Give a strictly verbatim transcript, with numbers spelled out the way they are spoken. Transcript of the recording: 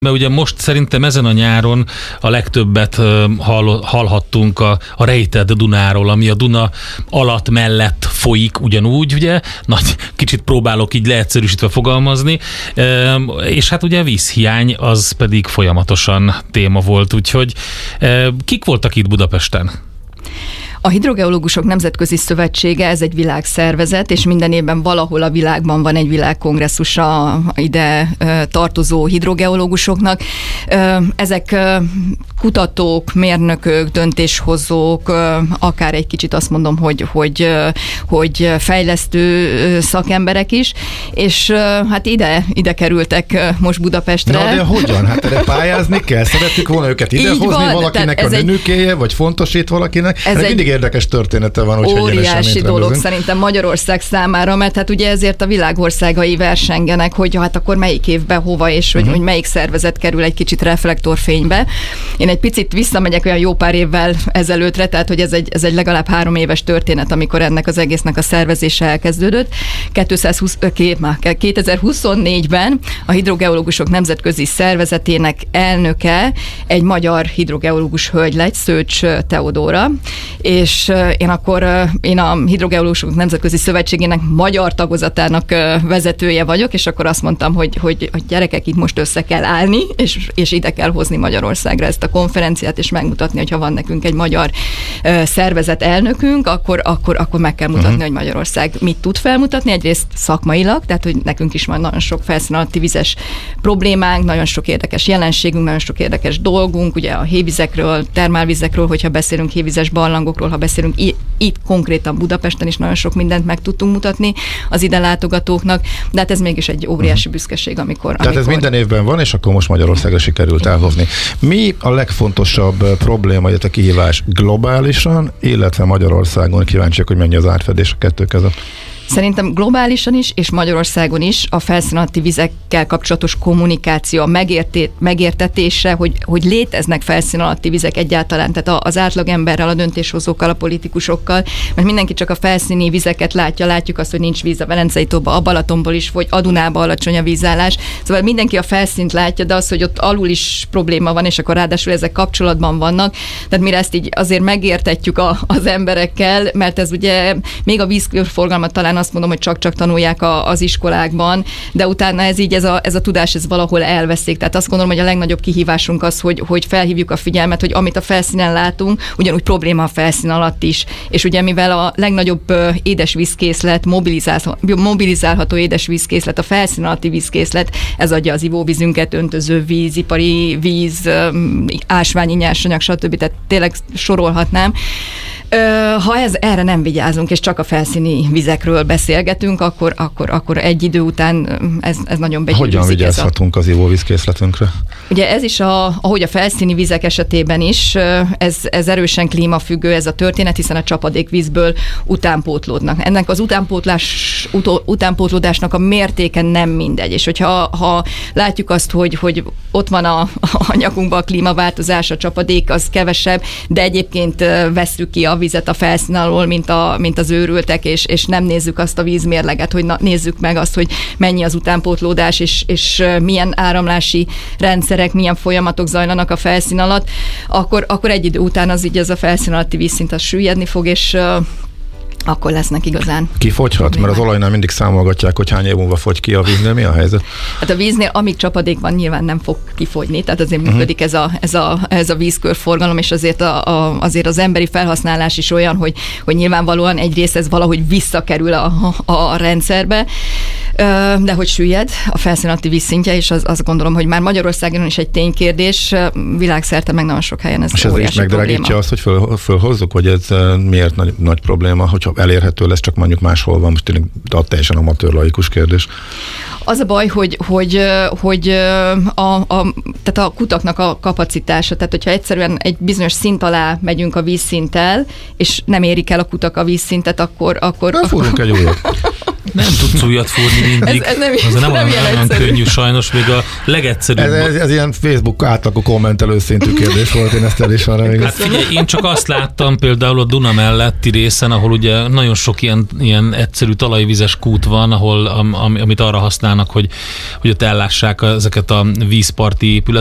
Mert ugye most szerintem ezen a nyáron a legtöbbet hall, hallhattunk a, a rejtett Dunáról, ami a Duna alatt mellett folyik ugyanúgy, ugye? Nagy, kicsit próbálok így leegyszerűsítve fogalmazni, és hát ugye a vízhiány az pedig folyamatosan téma volt, úgyhogy kik voltak itt Budapesten? A Hidrogeológusok Nemzetközi Szövetsége, ez egy világszervezet, és minden évben valahol a világban van egy világkongresszusa ide tartozó hidrogeológusoknak. Ezek kutatók, mérnökök, döntéshozók, akár egy kicsit azt mondom, hogy, hogy, hogy fejlesztő szakemberek is, és hát ide, ide kerültek most Budapestre. Na de hogyan? Hát erre pályázni kell? Szerettük volna őket idehozni valakinek a nőnökéje, vagy fontos itt valakinek? Ez mindig érdekes története van, hogyha óriási dolog szerintem Magyarország számára, mert hát ugye ezért a világországai versengenek, hogy hát akkor melyik évben hova, és hogy, uh-huh. hogy melyik szervezet kerül egy kicsit reflektorfénybe. Én egy picit visszamegyek olyan jó pár évvel ezelőttre, tehát hogy ez egy, ez egy legalább három éves történet, amikor ennek az egésznek a szervezése elkezdődött. kétezer-huszonnégyben a Hidrogeológusok Nemzetközi Szervezetének elnöke egy magyar hidrogeológus hölgy lett, Szőcs Teodóra, és én akkor én a Hidrogeológusok Nemzetközi Szövetségének magyar tagozatának vezetője vagyok, és akkor azt mondtam, hogy, hogy a gyerekek itt most össze kell állni, és, és ide kell hozni Magyarországra ezt a konferenciát, és megmutatni, hogyha van nekünk egy magyar szervezet elnökünk, akkor, akkor, akkor meg kell mutatni, uh-huh. hogy Magyarország mit tud felmutatni, egyrészt szakmailag, tehát hogy nekünk is van nagyon sok felszín alatti vizes problémánk, nagyon sok érdekes jelenségünk, nagyon sok érdekes dolgunk, ugye a hévizekről, termálvizekről, hogyha beszélünk hévizes barlangokról, ha beszélünk i- itt konkrétan Budapesten is nagyon sok mindent meg tudtunk mutatni az ide látogatóknak, de hát ez mégis egy óriási büszkeség, amikor... Tehát amikor... ez minden évben van, és akkor most Magyarországra sikerült elhozni. Mi a legfontosabb probléma, illetve kihívás globálisan, illetve Magyarországon? Kíváncsiak, hogy mennyi az átfedés a kettő között. Szerintem globálisan is, és Magyarországon is a felszín alatti vizekkel kapcsolatos kommunikáció, a megérté- megértetése, hogy, hogy léteznek felszín alatti vizek egyáltalán, tehát az átlagemberrel, a döntéshozókkal, a politikusokkal, mert mindenki csak a felszíni vizeket látja, látjuk azt, hogy nincs víz a Velencei tóba, a Balatonból is, vagy a Dunába alacsony a vízállás. Szóval mindenki a felszínt látja, de az, hogy ott alul is probléma van, és akkor ráadásul ezek kapcsolatban vannak. Tehát mire ezt így azért megértetjük a, az emberekkel, mert ez ugye még a vízkörforgalmat talán azt mondom, hogy csak-csak tanulják a, az iskolákban, de utána ez így, ez a, ez a tudás, ez valahol elveszik. Tehát azt gondolom, hogy a legnagyobb kihívásunk az, hogy, hogy felhívjuk a figyelmet, hogy amit a felszínen látunk, ugyanúgy probléma a felszín alatt is. És ugye mivel a legnagyobb édesvízkészlet, mobilizálható, mobilizálható édesvízkészlet, a felszín alatti vízkészlet, ez adja az ivóvízünket, öntöző víz, ipari víz, ásványi nyersanyag, stb. Tehát tényleg sorolhatnám. Ha ez, erre nem vigyázunk, és csak a felszíni vizekről beszélgetünk, akkor, akkor, akkor egy idő után ez, ez nagyon begyűrűzik. Hogyan vigyázhatunk a... az ivóvízkészletünkre? Ugye ez is, a, ahogy a felszíni vizek esetében is, ez, ez erősen klímafüggő ez a történet, hiszen a csapadékvízből utánpótlódnak. Ennek az utánpótlás, utó, utánpótlódásnak a mértéke nem mindegy, és hogyha ha látjuk azt, hogy, hogy ott van a, a nyakunkban a klímaváltozás, a csapadék az kevesebb, de egyébként vesszük ki a vizet a felszín alól, mint, a, mint az őrültek, és, és nem nézzük azt a vízmérleget, hogy na, nézzük meg azt, hogy mennyi az utánpótlódás, és, és milyen áramlási rendszerek, milyen folyamatok zajlanak a felszín alatt, akkor, akkor egy idő után az így ez a felszín alatti vízszint az süllyedni fog, és akkor lesznek igazán. Kifogyhat? Mert az olajnál mindig számolgatják, hogy hány év múlva fogy ki a víznél. Mi a helyzet? Hát a víznél, amíg csapadék van, nyilván nem fog kifogyni, tehát azért uh-huh. működik ez a, ez a, ez a vízkörforgalom, és azért, a, a, azért az emberi felhasználás is olyan, hogy, hogy nyilvánvalóan egyrészt ez valahogy visszakerül a, a, a rendszerbe, de hogy süllyed a felszín alatti vízszintje, és az, azt gondolom, hogy már Magyarországon is egy ténykérdés, világszerte meg nagyon sok helyen ez és ez is megdrágítja azt, hogy föl, fölhozzuk, hogy ez miért nagy, nagy probléma, hogyha elérhető lesz, csak mondjuk máshol van, most tényleg teljesen amatőr laikus kérdés. Az a baj, hogy, hogy, hogy a, a, tehát a kutaknak a kapacitása, tehát hogyha egyszerűen egy bizonyos szint alá megyünk a vízszinttel, és nem érik el a kutak a vízszintet, akkor... akkor Fúrunk egy újat. Nem tudsz újat fúrni mindig. Ez, ez nem, ez nem, nem olyan, olyan könnyű sajnos, még a legegyszerűbb. Ez, ez, ez ilyen Facebook átlagú kommentelő szintű kérdés volt, én ezt elismerem. Hát figyelj, én csak azt láttam például a Duna melletti részen, ahol ugye nagyon sok ilyen, ilyen egyszerű talajvizes kút van, ahol, am, am, amit arra használnak, hogy, hogy ott ellássák ezeket a vízparti épületeket,